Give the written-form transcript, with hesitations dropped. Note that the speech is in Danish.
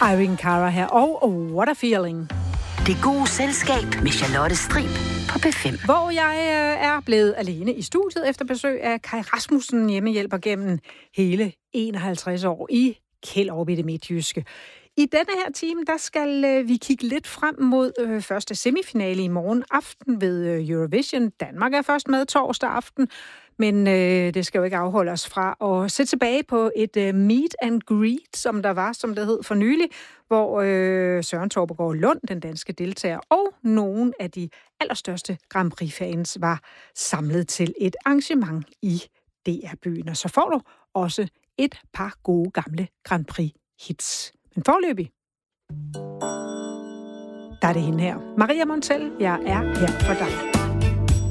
Irene Cara her, og What a Feeling. Det gode selskab med Charlotte Strib på P5. Hvor jeg er blevet alene i studiet efter besøg af Kai Rasmussen, hjemmehjælper gennem hele 51 år i Kjellerup i det midtjyske. I denne her time, der skal vi kigge lidt frem mod første semifinale i morgen aften ved Eurovision. Danmark er først med torsdag aften, men det skal jo ikke afholde os fra at se tilbage på et meet and greet, som der var, som det hed for nylig, hvor Søren Torpegaard Lund, den danske deltager, og nogle af de allerstørste Grand Prix-fans var samlet til et arrangement i DR-byen. Og så får du også et par gode gamle Grand Prix-hits. Men foreløbig, der er det hende her. Maria Montell, jeg er her for dig.